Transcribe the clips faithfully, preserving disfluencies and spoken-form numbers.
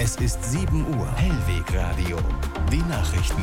Es ist sieben Uhr. Hellwegradio. Die Nachrichten.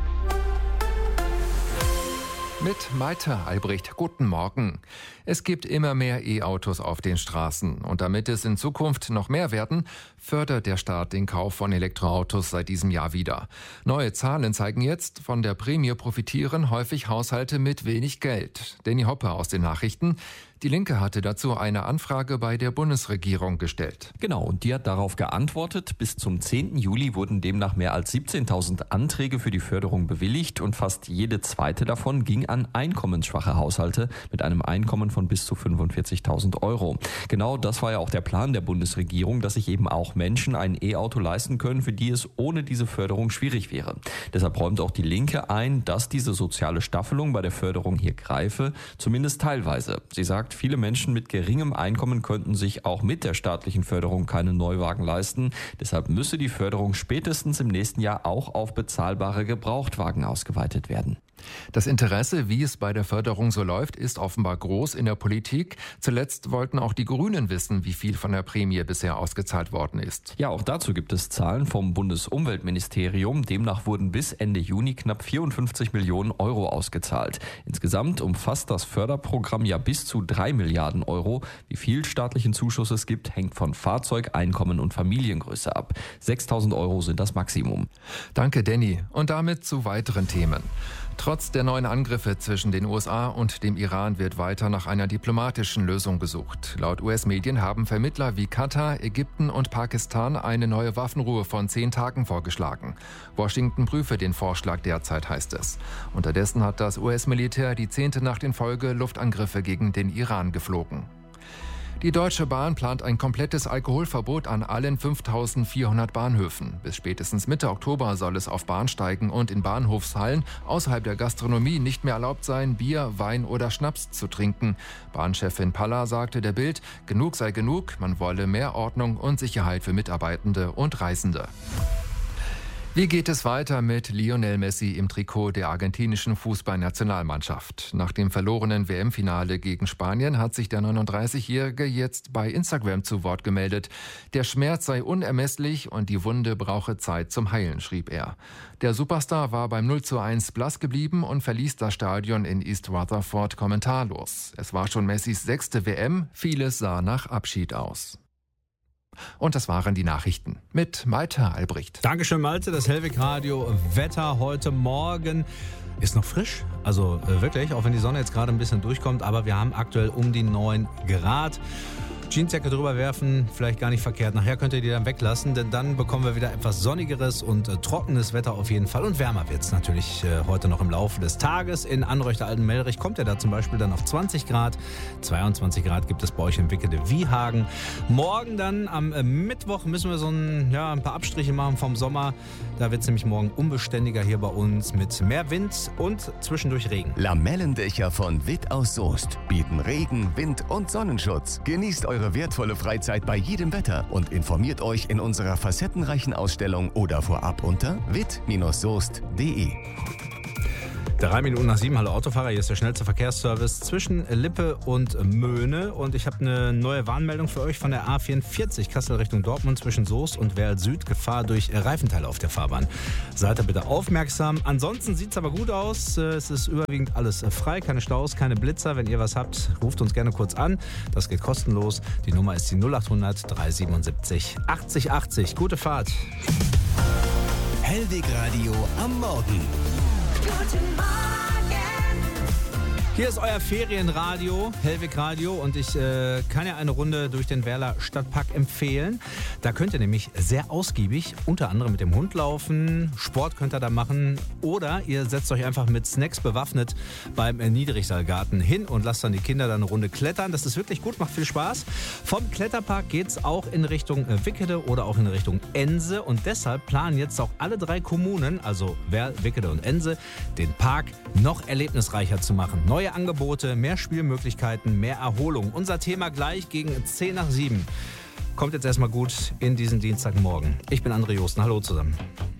Mit Malte Albrecht. Guten Morgen. Es gibt immer mehr E-Autos auf den Straßen. Und damit es in Zukunft noch mehr werden, fördert der Staat den Kauf von Elektroautos seit diesem Jahr wieder. Neue Zahlen zeigen jetzt, von der Prämie profitieren häufig Haushalte mit wenig Geld. Danny Hoppe aus den Nachrichten. Die Linke hatte dazu eine Anfrage bei der Bundesregierung gestellt. Genau, und die hat darauf geantwortet. Bis zum zehnten Juli wurden demnach mehr als siebzehntausend Anträge für die Förderung bewilligt und fast jede zweite davon ging an einkommensschwache Haushalte mit einem Einkommen von bis zu fünfundvierzigtausend Euro. Genau das war ja auch der Plan der Bundesregierung, dass sich eben auch Menschen ein E-Auto leisten können, für die es ohne diese Förderung schwierig wäre. Deshalb räumt auch die Linke ein, dass diese soziale Staffelung bei der Förderung hier greife, zumindest teilweise. Sie sagt, viele Menschen mit geringem Einkommen könnten sich auch mit der staatlichen Förderung keinen Neuwagen leisten. Deshalb müsse die Förderung spätestens im nächsten Jahr auch auf bezahlbare Gebrauchtwagen ausgeweitet werden. Das Interesse, wie es bei der Förderung so läuft, ist offenbar groß in der Politik. Zuletzt wollten auch die Grünen wissen, wie viel von der Prämie bisher ausgezahlt worden ist. Ja, auch dazu gibt es Zahlen vom Bundesumweltministerium. Demnach wurden bis Ende Juni knapp vierundfünfzig Millionen Euro ausgezahlt. Insgesamt umfasst das Förderprogramm ja bis zu drei Milliarden Euro. Wie viel staatlichen Zuschuss es gibt, hängt von Fahrzeug, Einkommen und Familiengröße ab. sechstausend Euro sind das Maximum. Danke, Danny. Und damit zu weiteren Themen. Trotz der neuen Angriffe zwischen den U S A und dem Iran wird weiter nach einer diplomatischen Lösung gesucht. Laut U S-Medien haben Vermittler wie Katar, Ägypten und Pakistan eine neue Waffenruhe von zehn Tagen vorgeschlagen. Washington prüfe den Vorschlag derzeit, heißt es. Unterdessen hat das U S-Militär die zehnte Nacht in Folge Luftangriffe gegen den Iran geflogen. Die Deutsche Bahn plant ein komplettes Alkoholverbot an allen fünftausendvierhundert Bahnhöfen. Bis spätestens Mitte Oktober soll es auf Bahnsteigen und in Bahnhofshallen außerhalb der Gastronomie nicht mehr erlaubt sein, Bier, Wein oder Schnaps zu trinken. Bahnchefin Palla sagte der Bild, genug sei genug, man wolle mehr Ordnung und Sicherheit für Mitarbeitende und Reisende. Wie geht es weiter mit Lionel Messi im Trikot der argentinischen Fußballnationalmannschaft? Nach dem verlorenen W M-Finale gegen Spanien hat sich der neununddreißigjährige jetzt bei Instagram zu Wort gemeldet. Der Schmerz sei unermesslich und die Wunde brauche Zeit zum Heilen, schrieb er. Der Superstar war beim null zu eins blass geblieben und verließ das Stadion in East Rutherford kommentarlos. Es war schon Messis sechste W M, vieles sah nach Abschied aus. Und das waren die Nachrichten mit Malte Albrecht. Dankeschön, Malte. Das Hellwegradio Wetter heute Morgen ist noch frisch. Also äh, wirklich, auch wenn die Sonne jetzt gerade ein bisschen durchkommt. Aber wir haben aktuell um die neun Grad. Jeansjacke drüber werfen, vielleicht gar nicht verkehrt. Nachher könnt ihr die dann weglassen, denn dann bekommen wir wieder etwas sonnigeres und äh, trockenes Wetter auf jeden Fall. Und wärmer wird es natürlich äh, heute noch im Laufe des Tages. In Anreuchter-Altenmelrich kommt er da zum Beispiel dann auf zwanzig Grad. zweiundzwanzig Grad gibt es bei euch in Wickede-Wiehagen. Morgen dann am äh, Mittwoch müssen wir so ein, ja, ein paar Abstriche machen vom Sommer. Da wird es nämlich morgen unbeständiger hier bei uns mit mehr Wind und zwischendurch Regen. Lamellendächer von Witt aus Soest bieten Regen, Wind und Sonnenschutz. Genießt eure wertvolle Freizeit bei jedem Wetter und informiert euch in unserer facettenreichen Ausstellung oder vorab unter witt soest punkt de. Drei Minuten nach sieben, hallo Autofahrer, hier ist der schnellste Verkehrsservice zwischen Lippe und Möhne und ich habe eine neue Warnmeldung für euch von der A vierundvierzig Kassel Richtung Dortmund zwischen Soest und Werl Süd, Gefahr durch Reifenteile auf der Fahrbahn. Seid da bitte aufmerksam. Ansonsten sieht es aber gut aus, es ist überwiegend alles frei, keine Staus, keine Blitzer. Wenn ihr was habt, ruft uns gerne kurz an, das geht kostenlos. Die Nummer ist die null acht hundert dreihundertsiebenundsiebzig achtzig achtzig. Gute Fahrt. Hellwegradio am Morgen. Guten Morgen. Hier ist euer Ferienradio, Hellwegradio, und ich äh, kann ja eine Runde durch den Werler Stadtpark empfehlen. Da könnt ihr nämlich sehr ausgiebig, unter anderem mit dem Hund laufen, Sport könnt ihr da machen oder ihr setzt euch einfach mit Snacks bewaffnet beim äh, Niedrigseilgarten hin und lasst dann die Kinder da eine Runde klettern. Das ist wirklich gut, macht viel Spaß. Vom Kletterpark geht's auch in Richtung äh, Wickede oder auch in Richtung Ense und deshalb planen jetzt auch alle drei Kommunen, also Werl, Wickede und Ense, den Park noch erlebnisreicher zu machen. Neue Angebote, mehr Spielmöglichkeiten, mehr Erholung. Unser Thema gleich gegen zehn nach sieben. Kommt jetzt erstmal gut in diesen Dienstagmorgen. Ich bin André Josten. Hallo zusammen.